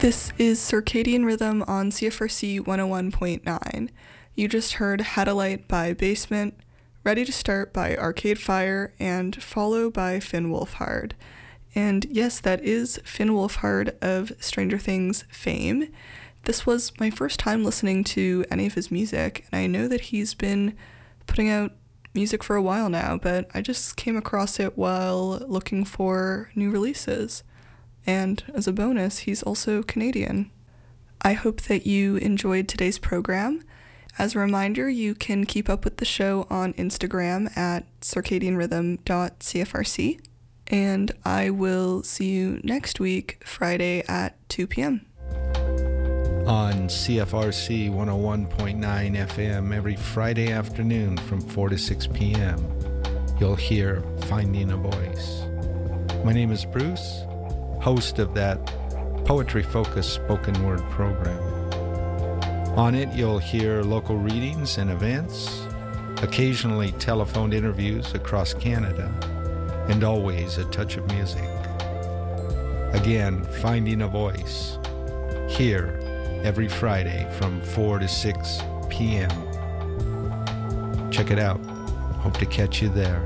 This is Circadian Rhythm on CFRC 101.9. You just heard Had a Light by Basement, Ready to Start by Arcade Fire, and Follow by Finn Wolfhard. And yes, that is Finn Wolfhard of Stranger Things fame. This was my first time listening to any of his music, and I know that he's been putting out music for a while now, but I just came across it while looking for new releases. And as a bonus, he's also Canadian. I hope that you enjoyed today's program. As a reminder, you can keep up with the show on Instagram at circadianrhythm.cfrc, and I will see you next week, Friday at 2 p.m. On CFRC 101.9 FM every Friday afternoon from 4 to 6 p.m., you'll hear Finding a Voice. My name is Bruce, host of that poetry-focused spoken word program. On it, you'll hear local readings and events, occasionally telephoned interviews across Canada, and always a touch of music. Again, Finding a Voice, here every Friday from 4 to 6 p.m. Check it out. Hope to catch you there.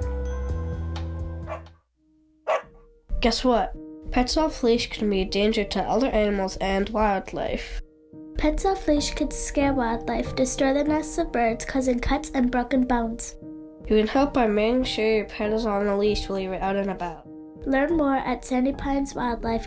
Guess what? Pets off leash can be a danger to other animals and wildlife. Pets off leash could scare wildlife, destroy the nests of birds, causing cuts and broken bones. You can help by making sure your pet is on a leash while you're out and about. Learn more at Sandy Pines Wildlife